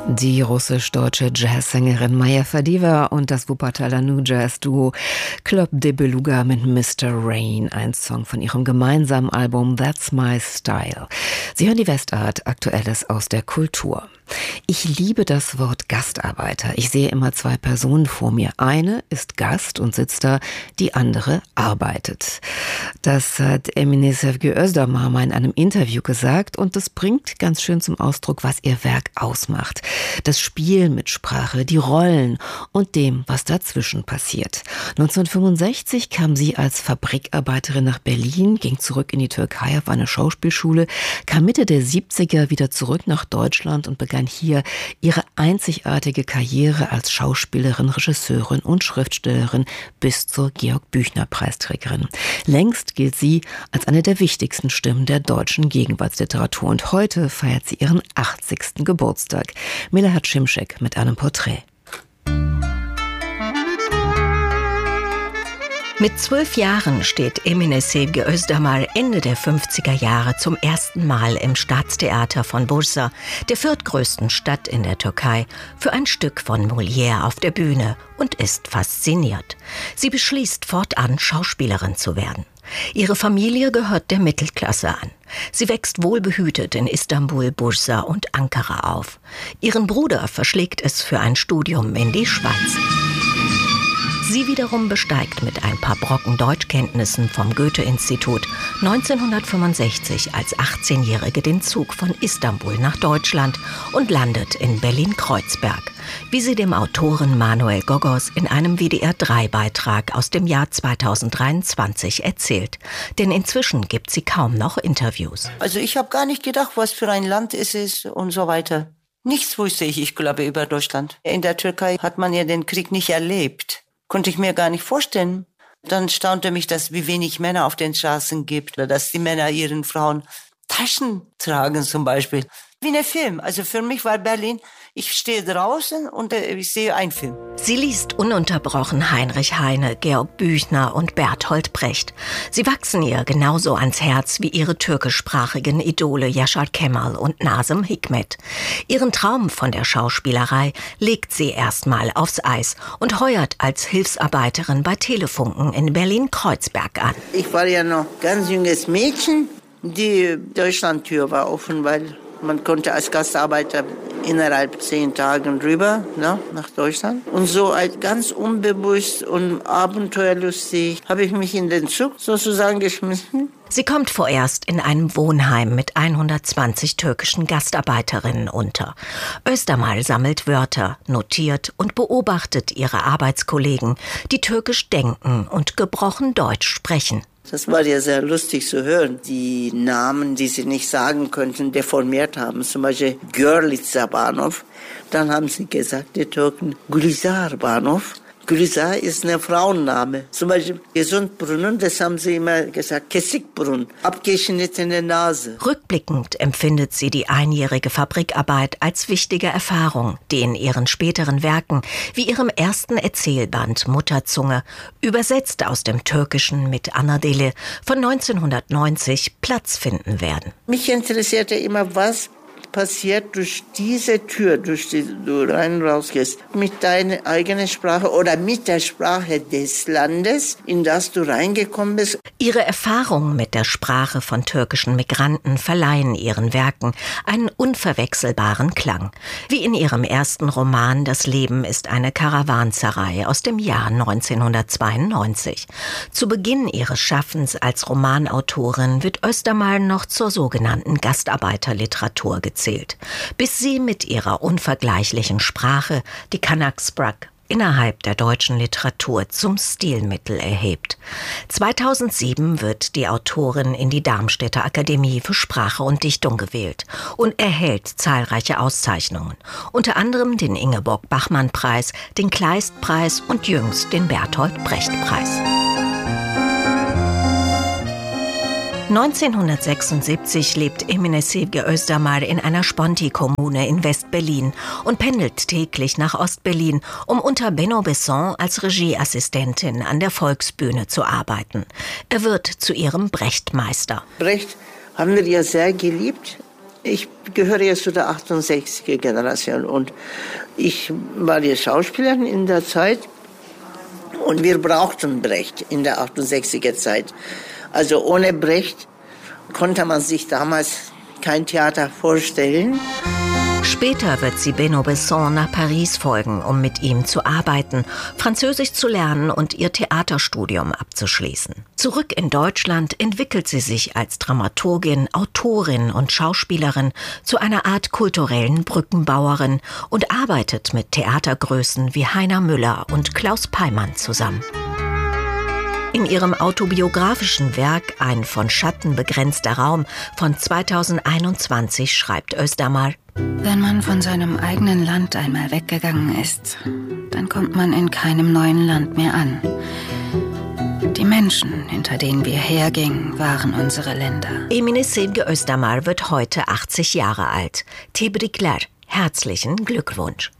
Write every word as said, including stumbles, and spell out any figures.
Die russisch-deutsche Jazzsängerin Maya Fadiva und das Wuppertaler New Jazz Duo Club de Beluga mit Mister Rain, ein Song von ihrem gemeinsamen Album That's My Style. Sie hören die Westart, Aktuelles aus der Kultur. Ich liebe das Wort Gastarbeiter. Ich sehe immer zwei Personen vor mir. Eine ist Gast und sitzt da, die andere arbeitet. Das hat Emine Sevgi Özdemir mal in einem Interview gesagt und das bringt ganz schön zum Ausdruck, was ihr Werk ausmacht. Das Spiel mit Sprache, die Rollen und dem, was dazwischen passiert. neunzehnhundertfünfundsechzig kam sie als Fabrikarbeiterin nach Berlin, ging zurück in die Türkei auf eine Schauspielschule, kam Mitte der siebziger wieder zurück nach Deutschland und begann hier ihre einzigartige Karriere als Schauspielerin, Regisseurin und Schriftstellerin bis zur Georg-Büchner-Preisträgerin. Längst gilt sie als eine der wichtigsten Stimmen der deutschen Gegenwartsliteratur und heute feiert sie ihren achtzigsten Geburtstag. Melahat Şimşek mit einem Porträt. Mit zwölf Jahren steht Emine Sevgi Özdemir Ende der fünfziger Jahre zum ersten Mal im Staatstheater von Bursa, der viertgrößten Stadt in der Türkei, für ein Stück von Molière auf der Bühne und ist fasziniert. Sie beschließt fortan, Schauspielerin zu werden. Ihre Familie gehört der Mittelklasse an. Sie wächst wohlbehütet in Istanbul, Bursa und Ankara auf. Ihren Bruder verschlägt es für ein Studium in die Schweiz. Sie wiederum besteigt mit ein paar Brocken Deutschkenntnissen vom Goethe-Institut neunzehnhundertfünfundsechzig als achtzehnjährige den Zug von Istanbul nach Deutschland und landet in Berlin-Kreuzberg, wie sie dem Autoren Manuel Gogos in einem W D R drei Beitrag aus dem Jahr zweitausenddreiundzwanzig erzählt. Denn inzwischen gibt sie kaum noch Interviews. Also ich habe gar nicht gedacht, was für ein Land es ist und so weiter. Nichts wusste ich, ich glaube, über Deutschland. In der Türkei hat man ja den Krieg nicht erlebt. Konnte ich mir gar nicht vorstellen. Dann staunte mich, dass wie wenig Männer auf den Straßen gibt. Oder dass die Männer ihren Frauen Taschen tragen zum Beispiel. Wie ein Film. Also für mich war Berlin, ich stehe draußen und ich sehe einen Film. Sie liest ununterbrochen Heinrich Heine, Georg Büchner und Bertolt Brecht. Sie wachsen ihr genauso ans Herz wie ihre türkischsprachigen Idole Yaşar Kemal und Nazım Hikmet. Ihren Traum von der Schauspielerei legt sie erstmal aufs Eis und heuert als Hilfsarbeiterin bei Telefunken in Berlin-Kreuzberg an. Ich war ja noch ganz junges Mädchen. Die Deutschlandtür war offen, weil man konnte als Gastarbeiter innerhalb zehn Tagen rüber, ne, nach Deutschland. Und so als ganz unbewusst und abenteuerlustig habe ich mich in den Zug sozusagen geschmissen. Sie kommt vorerst in einem Wohnheim mit hundertzwanzig türkischen Gastarbeiterinnen unter. Özdemir sammelt Wörter, notiert und beobachtet ihre Arbeitskollegen, die türkisch denken und gebrochen Deutsch sprechen. Das war ja sehr lustig zu hören. Die Namen, die sie nicht sagen könnten, deformiert haben. Zum Beispiel Görlitzer Bahnhof. Dann haben sie gesagt, die Türken, Gülizar Bahnhof. Gülizar ist ein Frauenname. Zum Beispiel Gesundbrunnen, das haben sie immer gesagt, Kesikbrunn, abgeschnittene Nase. Rückblickend empfindet sie die einjährige Fabrikarbeit als wichtige Erfahrung, die in ihren späteren Werken, wie ihrem ersten Erzählband Mutterzunge, übersetzt aus dem Türkischen mit Anadeli von neunzehnhundertneunzig, Platz finden werden. Mich interessierte immer, was passiert durch diese Tür, durch die du rein und raus gehst, mit deiner eigenen Sprache oder mit der Sprache des Landes, in das du reingekommen bist. Ihre Erfahrungen mit der Sprache von türkischen Migranten verleihen ihren Werken einen unverwechselbaren Klang. Wie in ihrem ersten Roman Das Leben ist eine Karawanserei aus dem Jahr neunzehnhundertzweiundneunzig. Zu Beginn ihres Schaffens als Romanautorin wird Özdemir noch zur sogenannten Gastarbeiterliteratur gezählt, bis sie mit ihrer unvergleichlichen Sprache die Kanaksbrak innerhalb der deutschen Literatur zum Stilmittel erhebt. zweitausendsieben wird die Autorin in die Darmstädter Akademie für Sprache und Dichtung gewählt und erhält zahlreiche Auszeichnungen, unter anderem den Ingeborg-Bachmann-Preis, den Kleist-Preis und jüngst den Bertolt-Brecht-Preis. neunzehnhundertsechsundsiebzig lebt Emine Sevgi Özdemir in einer Sponti-Kommune in West-Berlin und pendelt täglich nach Ost-Berlin, um unter Benno Besson als Regieassistentin an der Volksbühne zu arbeiten. Er wird zu ihrem Brecht-Meister. Brecht haben wir ja sehr geliebt. Ich gehöre jetzt zu der achtundsechziger Generation und ich war die Schauspielerin in der Zeit und wir brauchten Brecht in der achtundsechziger Zeit. Also ohne Brecht konnte man sich damals kein Theater vorstellen. Später wird sie Benoît Besson nach Paris folgen, um mit ihm zu arbeiten, Französisch zu lernen und ihr Theaterstudium abzuschließen. Zurück in Deutschland entwickelt sie sich als Dramaturgin, Autorin und Schauspielerin zu einer Art kulturellen Brückenbauerin und arbeitet mit Theatergrößen wie Heiner Müller und Klaus Peimann zusammen. In ihrem autobiografischen Werk Ein von Schatten begrenzter Raum von zweitausendeinundzwanzig schreibt Özdamar: Wenn man von seinem eigenen Land einmal weggegangen ist, dann kommt man in keinem neuen Land mehr an. Die Menschen, hinter denen wir hergingen, waren unsere Länder. Emine Sevgi Özdamar wird heute achtzig Jahre alt. Tebrikler, herzlichen Glückwunsch.